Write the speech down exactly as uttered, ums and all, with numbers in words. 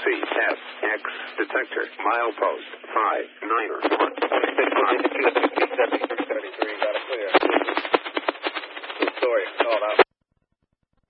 C S X detector milepost five nine one.